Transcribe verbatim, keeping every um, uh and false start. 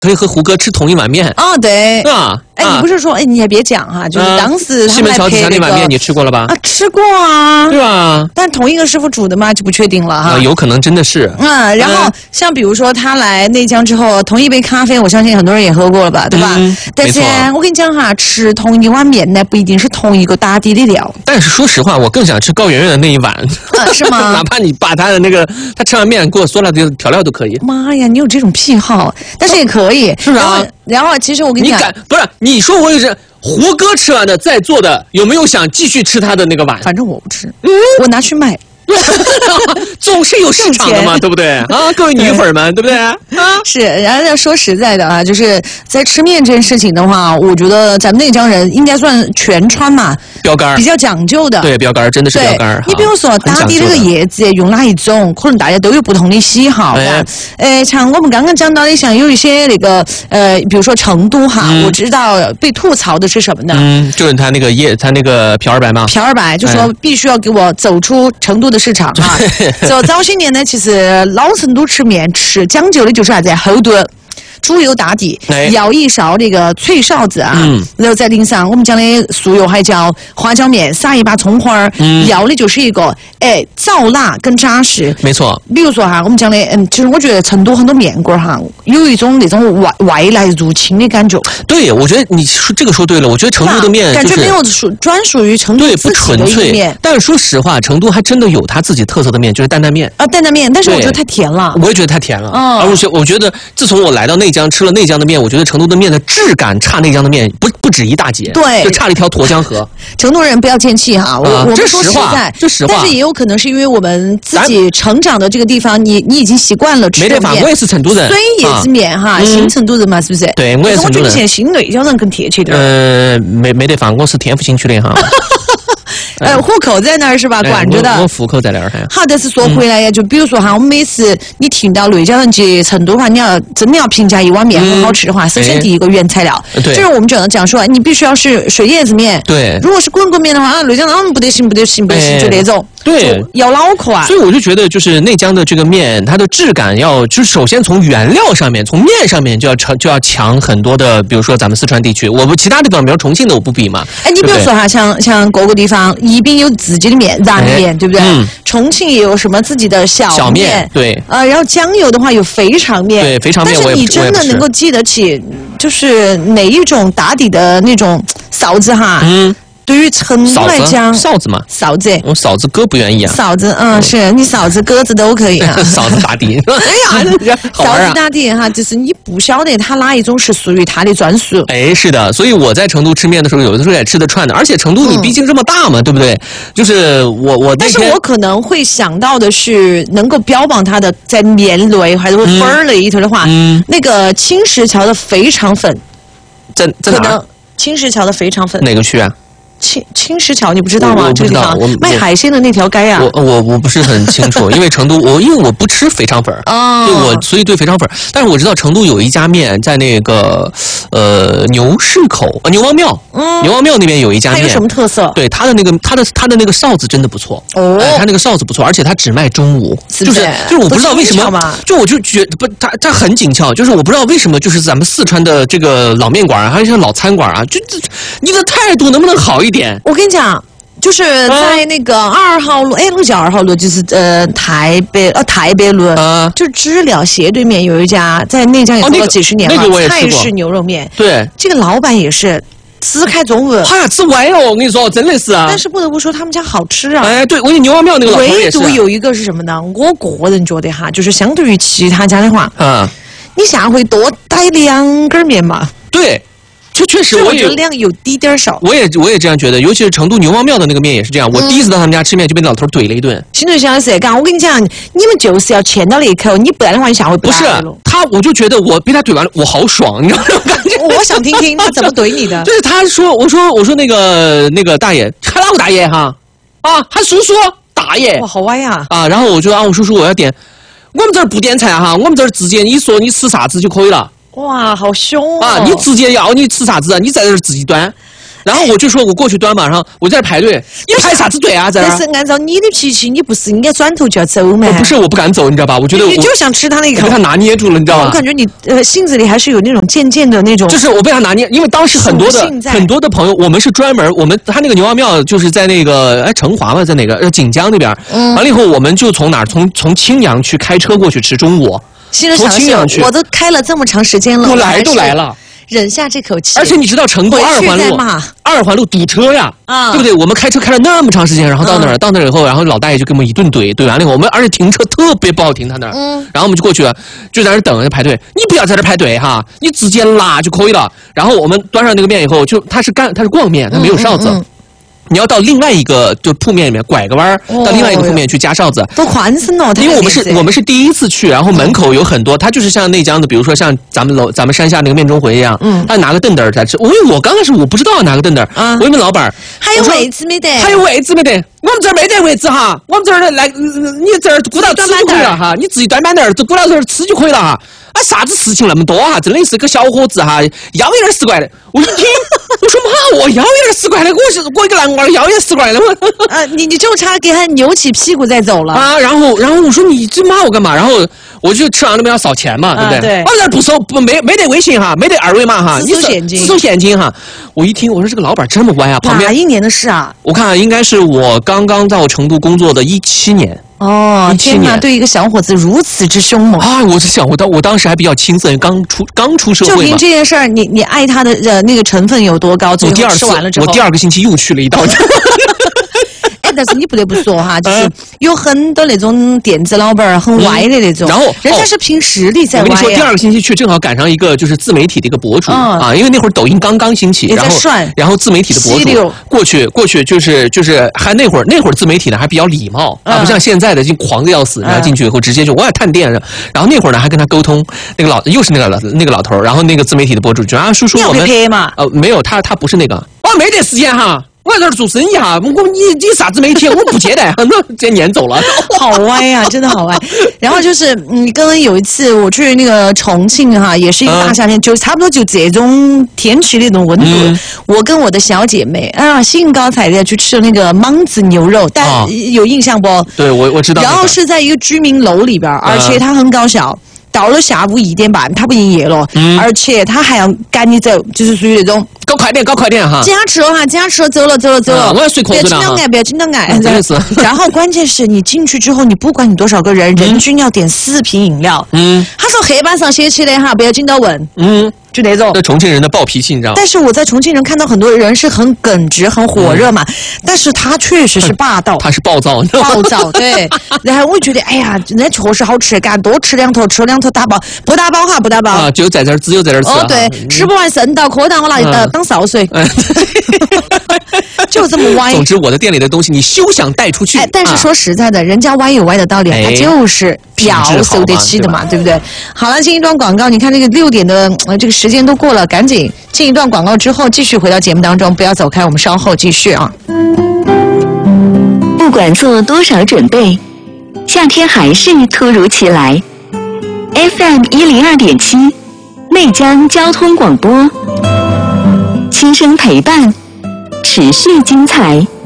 可以和胡歌吃同一碗面。 哦，对啊。 哎，你不是说哎，你还别讲哈，就是当时西门桥底下那碗面你吃过了吧？ 啊，吃过啊。 对吧？ 但同一个师傅煮的嘛，就不确定了哈。 啊，有可能真的是。 嗯，然后像比如说他来内江之后，同一杯咖啡，我相信很多人也喝过了吧，对吧？ 嗯、 但是我跟你讲哈，吃同一碗面呢，不一定是同一个打底的料。 但是说实话，我更想吃高圆圆的那一碗， 啊、是吗？ 哪怕你把他的那个他吃完面给我嗦了的调料都可以。 妈呀，你有这种癖好，但是也可以， 是啊。 然后其实我跟你讲， 你敢不是？你说我也是。胡歌吃完的在座的有没有想继续吃他的那个碗？ 反正我不吃，嗯，我拿去卖。 总是有市场的嘛，对不对啊？各位女粉们，对不对啊？ 是，然后要说实在的啊，就是在吃面这件事情的话，我觉得咱们内江人应该算全川嘛， 标杆比较讲究的。 对，标杆真的是标杆。 你比如说打底那个叶子用哪一种，可能大家都有不同的喜好的。呃，像我们刚刚讲到的，像有一些那个呃，比如说成都哈， 嗯、 我知道被吐槽的是什么呢？ 嗯，就是他那个叶，他那个漂儿白嘛。 漂儿白就说必须要给我走出成都的市场哈。就早些年呢，其实老成都吃面吃讲究的就是啥子后炖。猪油打底，舀一勺那个脆臊子啊，嗯、然后再淋上我们讲的素油海椒、花椒面，撒一把葱花儿，嗯、要的就是一个哎燥辣跟扎实。 没错。 比如说哈，我们讲的嗯，其实我觉得成都很多面馆哈，有一种那种外外来入侵的感觉。 对，我觉得你说这个说对了，我觉得成都的面、就是、 感觉没有属专属于成都对不纯粹。但是说实话，成都还真的有它自己特色的面，就是担担面啊，担担面。但是我觉得太甜了， 我也觉得太甜了。嗯、而且我觉得自从我来到内江吃了内江的面，我觉得成都的面的质感差内江的面不不止一大截， 对， 就差了一条沱江河。 成都人不要见气哈，我、啊、我们说实在， 这实话， 但是也有可能是因为我们自己成长的这个地方，你你已经习惯了吃面。 没得法，我也是成都人， 所以叶子面哈，啊、新成都人嘛，是不是？ 对，我也是成都人。 我觉得现在新内江人更贴切点。 呃，没没得法，我是天府新区的哈。 呃，户口在那儿是吧？管着的。 我户口在那儿。 好，但是说回来呀，就比如说哈，我们每次你听到内江人去成都的话，你要真的要评价一碗面很好吃的话，首先第一个原材料，就是我们讲的讲说，你必须要是水叶子面。 对。 如果是滚滚面的话，啊，内江人不得行，不得行，不得行，就那种。 对。 要脑壳啊。 所以我就觉得，就是内江的这个面，它的质感要，就是首先从原料上面，从面上面就要强，就要强很多的。比如说咱们四川地区，我们其他地方，比如重庆的我不比嘛。 哎，你比如说哈，像像各个地方，宜宾有自己的面，燃面，对不对？嗯。重庆也有什么自己的小面， 小面对。 呃，然后江油的话有肥肠面， 对，肥肠面我也。 但是你真的能够记得起，就是哪一种打底的那种臊子哈？嗯。对于成都来讲， 臊子嘛， 臊子， 我臊子哥不愿意啊。 臊子，嗯，是你臊子鸽子都可以啊。 臊子打底， 哎呀，臊子打底哈，就是你不晓得它哪一种是属于它的专属。 哎，是的，所以我在成都吃面的时候，有的时候也吃得串的，而且成都你毕竟这么大嘛，嗯、对不对？就是我我但是我可能会想到的是，能够标榜它的在面类还是粉儿类里头的话，嗯、那个青石桥的肥肠粉， 在在哪儿？ 青石桥的肥肠粉哪个区啊？ 青青石桥你不知道吗？ 我不知道，我卖海鲜的那条街啊。 我我我不是很清楚，因为成都我因为我不吃肥肠粉哦，对我所以对肥肠粉，但是我知道成都有一家面在那个呃牛市口呃牛王庙，嗯，牛王庙那边有一家面， 它有什么特色？ 对它的那个它的它的那个臊子真的不错哦，哎，它那个臊子不错，而且它只卖中午， 是就是就是我不知道为什么，就我就觉得不它它很紧俏，就是我不知道为什么就是咱们四川的这个老面馆还有像老餐馆啊，就这你的态度能不能好一点？ 我跟你讲。就是在那个二号路，哎、嗯，那个叫二号路，就是呃台北呃台北路，啊、就知了斜对面有一家，在内江也做了几十年了， 哦那个、 蔡氏牛肉面。 对， 这个老板也是只开中午， 哎呀，吃歪哦！我跟你说，真的是啊。 但是不得不说，他们家好吃啊。 哎，对，我牛王庙那个老头也是。 唯独有一个是什么呢？我个人觉得哈，就是相对于其他家的话，嗯，你下回多带两根面嘛。 对。就确实，我觉得量有滴点少。 我也我也这样觉得，尤其是成都牛王庙的那个面也是这样。我第一次到他们家吃面，就被那老头怼了一顿。 新竹小是干，我跟你讲，你们就是要欠到那一口，你不然的话，你下回不是他，我就觉得我被他怼完了，我好爽，你知道那种感觉。 我想听听他怎么怼你的。 就是他说，我说我说那个那个大爷，喊哪个大爷哈？啊，喊叔叔大爷。 哇，好歪呀！ 啊，然后我就啊，我叔叔我要点，我们这儿不点菜哈，我们这儿直接你说你吃啥子就可以了。 哇，好凶啊！你直接要你吃啥子，你在这儿自己端。 然后我就说我过去端嘛，然后我在这排队，你排啥子队啊？在但是按照你的脾气，你不是应该转头就要走吗？ 不是，我不敢走，你知道吧？我觉得我你就想吃他那个， 被他拿捏住了，你知道吗？ 我感觉你呃性子里还是有那种渐渐的那种， 就是我被他拿捏，因为当时很多的很多的朋友，我们是专门我们他那个牛王庙就是在那个哎成华嘛，在哪个呃锦江那边，嗯，完了以后我们就从哪儿从从青阳去开车过去吃中午， 从青阳去，我都开了这么长时间了， 都来都来了。 忍下这口气， 而且你知道成都二环路，二环路堵车呀，啊，对不对？我们开车开了那么长时间，然后到那儿，到那儿以后，然后老大爷就给我们一顿怼，怼完了以后，我们而且停车特别不好停他那儿，嗯，然后我们就过去了，就在那儿等着排队。你不要在这排队哈，你直接拉就可以了。然后我们端上那个面以后，就它是干，它是光面，它没有哨子。嗯嗯你要到另外一个就铺面里面拐个弯儿，哦、到另外一个铺面去加哨子， 多宽松哦！ 因为我们是我们是第一次去，然后门口有很多，它就是像内江的，比如说像咱们楼咱们山下那个面中回一样，嗯，他拿个凳凳在吃。因为我刚开始我不知道拿个凳凳，啊，我问老板还有位置没得？ 还有位置没得？我们这儿没得位置哈，我们这儿来你这儿鼓捣吃就可以了哈，你自己端板凳儿，鼓捣这儿吃就可以了哈。啊，啥子事情那么多哈？真的是个小伙子哈，腰有点死怪的。我一听，我说妈，我腰有点死怪的，我是我一个男娃腰也死怪了。 啊，你你就差给他扭起屁股再走了啊！然后然后我说你这骂我干嘛？然后我就吃完那边要扫钱嘛，对不对？ 啊、对。 我这不收不没没得微信哈，没得二维码哈， 只收现金， 只收现金哈。我一听，我说这个老板这么歪啊！旁边哪一年的事啊？ 我看应该是我刚刚到成都工作的一七年。 哦，天哪！对一个小伙子如此之凶猛啊！我是想，我当我当时还比较青涩，刚出刚出社会嘛。 就凭这件事儿，你你爱他的呃那个成分有多高？ 我第二次，我第二个星期又去了一道。 哎，但是你不得不说哈，就是有很多那种店子老板儿很歪的那种， 然后人家是凭实力在歪。 我跟你说，第二个星期去正好赶上一个就是自媒体的一个博主啊，因为那会儿抖音刚刚兴起，然后然后自媒体的博主过去过去就是就是还那会儿那会儿自媒体呢还比较礼貌啊，不像现在的就狂的要死，然后进去以后直接就我也探店，然后那会儿呢还跟他沟通，那个老又是那个老那个老头，然后那个自媒体的博主就啊叔叔我们呃没有他他不是那个，我没得时间哈。我在这儿做生意哈，我你你啥子媒体我不接待，那直接撵走了， 好歪呀、啊，真的好歪。然后就是嗯，跟有一次我去那个重庆哈，也是一个大夏天，嗯、就差不多就这种天气的那种温度。嗯、我跟我的小姐妹啊，兴高采烈去吃那个芒子牛肉，但、哦、有印象不？ 对，我我知道。 然后是在一个居民楼里边，而且它很搞笑。到了下午一点半，他不营业了，嗯、而且他还要赶你走，就是属于那种搞快点，搞快点哈！ 加车哈，加车，走了，走了，走了！ 啊、我要睡空不要紧张爱，不要紧张爱， 真的是。 然后关键是你进去之后，你不管你多少个人，人均要点四瓶饮料。嗯，他说黑板上写起的哈，不要紧张问。嗯。就那种， 这重庆人的暴脾气，你知道吗？ 但是我在重庆人看到很多人是很耿直、很火热嘛，嗯、但是他确实是霸道， 他是暴躁， 暴躁对。然后我觉得，哎呀，那确实好吃，敢多吃两头，吃两头打包，不打包哈，不打包啊，就在这儿，只有在这儿吃。 哦，对，嗯、吃不完剩到可当我拿呃当潲水，嗯、就这么歪。 总之，我的店里的东西你休想带出去。 哎，但是说实在的，啊、人家歪有歪的道理，他就是要受得起的嘛，对不对？好了，进一段广告，你看这个六点的呃这个。时间都过了，赶紧进一段广告之后，继续回到节目当中，不要走开，我们稍后继续啊。 不管做多少准备，夏天还是突如其来。F M 一零二点七，内江交通广播，轻声陪伴，持续精彩。